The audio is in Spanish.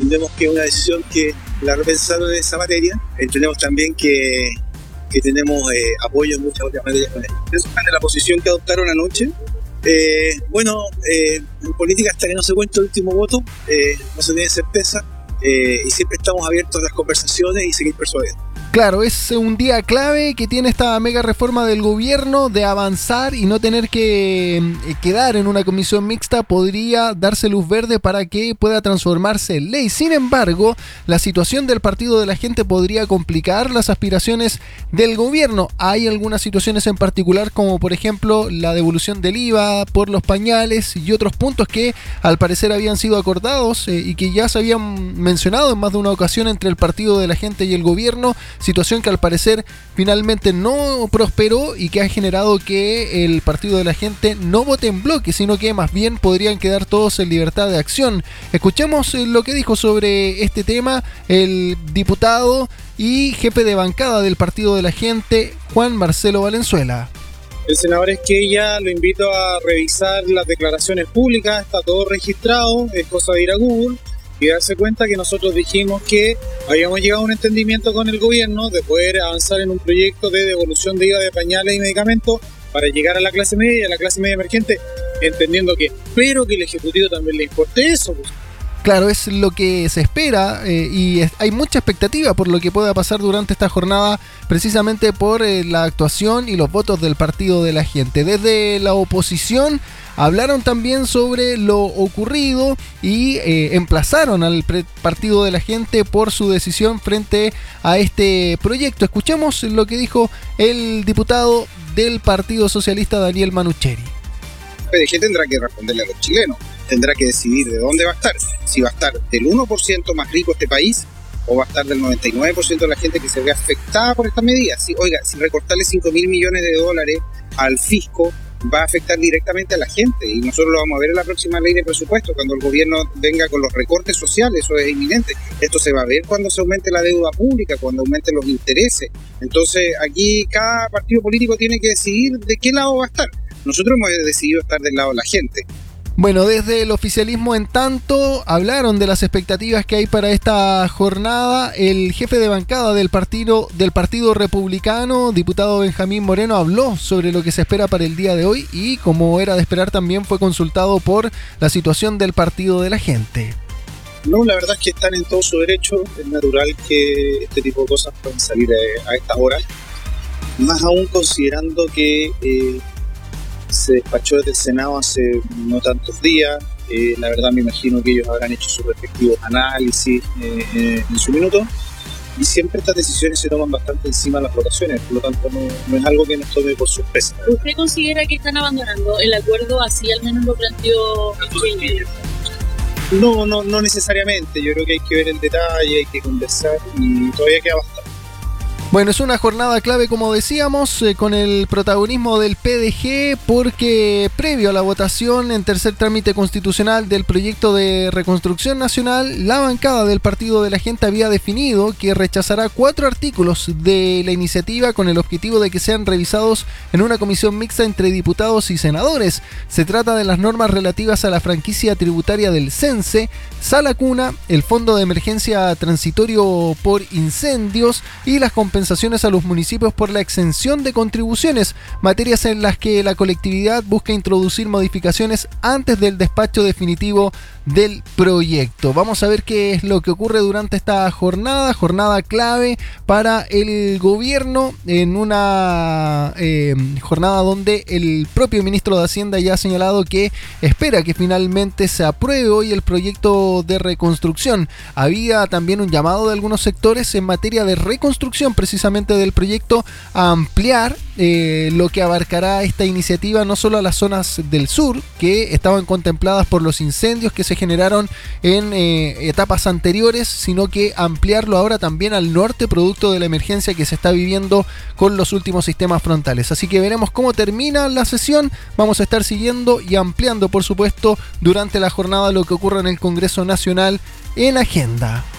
entendemos que es una decisión que la repensaron en esa materia. Entendemos también que tenemos apoyo en muchas otras materias con él. Eso es la posición que adoptaron anoche. En política, hasta que no se cuente el último voto, no se tiene certeza, y siempre estamos abiertos a las conversaciones y seguir persuadiendo. Claro, es un día clave que tiene esta mega reforma del gobierno de avanzar y no tener que quedar en una comisión mixta. Podría darse luz verde para que pueda transformarse en ley. Sin embargo, la situación del Partido de la Gente podría complicar las aspiraciones del gobierno. Hay algunas situaciones en particular, como por ejemplo la devolución del IVA por los pañales y otros puntos que al parecer habían sido acordados y que ya se habían mencionado en más de una ocasión entre el Partido de la Gente y el gobierno. Situación que al parecer finalmente no prosperó y que ha generado que el Partido de la Gente no vote en bloque, sino que más bien podrían quedar todos en libertad de acción. Escuchemos lo que dijo sobre este tema el diputado y jefe de bancada del Partido de la Gente, Juan Marcelo Valenzuela. El senador Esquella, lo invito a revisar las declaraciones públicas, está todo registrado, es cosa de ir a Google y darse cuenta que nosotros dijimos que habíamos llegado a un entendimiento con el gobierno de poder avanzar en un proyecto de devolución de IVA de pañales y medicamentos para llegar a la clase media y a la clase media emergente, entendiendo que espero que el Ejecutivo también le importe eso. Claro, es lo que se espera y hay mucha expectativa por lo que pueda pasar durante esta jornada, precisamente por la actuación y los votos del Partido de la Gente. Desde la oposición hablaron también sobre lo ocurrido y emplazaron al Partido de la Gente por su decisión frente a este proyecto. Escuchemos lo que dijo el diputado del Partido Socialista, Daniel Manucheri. El PDG tendrá que responderle a los chilenos, tendrá que decidir de dónde va a estar, si va a estar del 1% más rico este país o va a estar del 99% de la gente que se ve afectada por estas medidas. Si recortarle 5.000 millones de dólares al fisco va a afectar directamente a la gente y nosotros lo vamos a ver en la próxima ley de presupuesto, cuando el gobierno venga con los recortes sociales, eso es inminente. Esto se va a ver cuando se aumente la deuda pública, cuando aumenten los intereses. Entonces aquí cada partido político tiene que decidir de qué lado va a estar. Nosotros hemos decidido estar del lado de la gente. Bueno, desde el oficialismo en tanto hablaron de las expectativas que hay para esta jornada. El jefe de bancada del Partido Republicano, diputado Benjamín Moreno, habló sobre lo que se espera para el día de hoy y, como era de esperar, también fue consultado por la situación del Partido de la Gente. No, la verdad es que están en todo su derecho. Es natural que este tipo de cosas puedan salir a esta hora, más aún considerando que se despachó desde el Senado hace no tantos días. La verdad me imagino que ellos habrán hecho sus respectivos análisis en su minuto y siempre estas decisiones se toman bastante encima de las votaciones, por lo tanto no es algo que nos tome por sorpresa. ¿Usted considera que están abandonando el acuerdo, así al menos lo planteó Esquella? No necesariamente, yo creo que hay que ver el detalle, hay que conversar y todavía queda bastante. Bueno, es una jornada clave, como decíamos, con el protagonismo del PDG, porque previo a la votación en tercer trámite constitucional del proyecto de reconstrucción nacional, la bancada del Partido de la Gente había definido que rechazará 4 artículos de la iniciativa con el objetivo de que sean revisados en una comisión mixta entre diputados y senadores. Se trata de las normas relativas a la franquicia tributaria del CENSE, Sala Cuna, el Fondo de Emergencia Transitorio por Incendios y las compensaciones a los municipios por la exención de contribuciones, materias en las que la colectividad busca introducir modificaciones antes del despacho definitivo del proyecto. Vamos a ver qué es lo que ocurre durante esta jornada clave para el gobierno, en una jornada donde el propio ministro de Hacienda ya ha señalado que espera que finalmente se apruebe hoy el proyecto de reconstrucción. Había también un llamado de algunos sectores en materia de reconstrucción precisamente del proyecto a ampliar lo que abarcará esta iniciativa no solo a las zonas del sur que estaban contempladas por los incendios que se generaron en etapas anteriores, sino que ampliarlo ahora también al norte producto de la emergencia que se está viviendo con los últimos sistemas frontales. Así que veremos cómo termina la sesión, vamos a estar siguiendo y ampliando por supuesto durante la jornada lo que ocurra en el Congreso Nacional en agenda.